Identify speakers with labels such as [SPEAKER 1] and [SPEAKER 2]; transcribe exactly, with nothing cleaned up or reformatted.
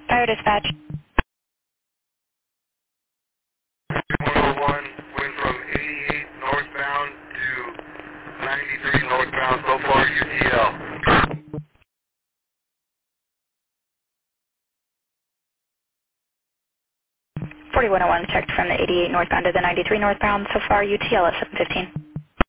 [SPEAKER 1] Fire dispatch.
[SPEAKER 2] one oh one went from eighty-eight northbound to ninety-three northbound so far, U T L.
[SPEAKER 1] forty-one oh one checked from the eighty-eight northbound to the ninety-three northbound, so far U T L at seven fifteen.